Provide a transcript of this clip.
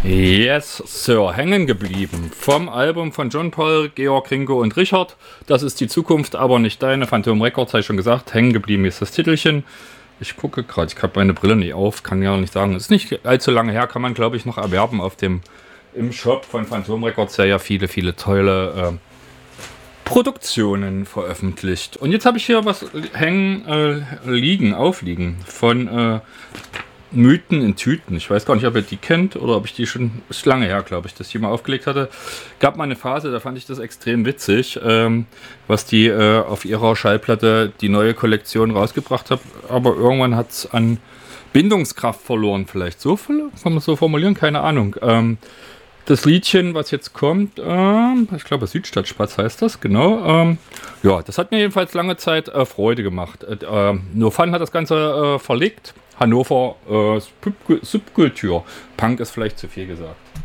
Yes, Sir, hängen geblieben. Vom Album von John Paul, Georg, Ringo und Richard. Das ist die Zukunft, aber nicht deine. Phantom Records, habe ich schon gesagt. Hängen geblieben ist das Titelchen. Ich gucke gerade, ich habe meine Brille nicht auf, kann ja nicht sagen. Ist nicht allzu lange her, kann man glaube ich noch erwerben im Shop von Phantom Records, der ja viele tolle Produktionen veröffentlicht. Und jetzt habe ich hier was aufliegen von Mythen in Tüten. Ich weiß gar nicht, ob ihr die kennt oder ob ich die schon, ist lange her, glaube ich, dass ich die mal aufgelegt hatte. Gab mal eine Phase, da fand ich das extrem witzig, was die auf ihrer Schallplatte die neue Kollektion rausgebracht hat. Aber irgendwann hat es an Bindungskraft verloren, vielleicht. So viel, kann man so formulieren? Keine Ahnung. Das Liedchen, was jetzt kommt, ich glaube Südstadtspatz heißt das, genau. Ja, das hat mir jedenfalls lange Zeit Freude gemacht. No Fun hat das Ganze verlegt. Hannover Subkultur. Punk ist vielleicht zu viel gesagt.